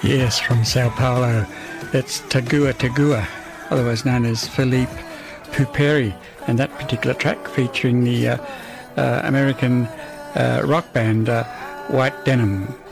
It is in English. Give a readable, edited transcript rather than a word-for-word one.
Yes, from Sao Paulo. That's Tagua Tagua, otherwise known as Philippe Puperi, and that particular track featuring the American rock band White Denim.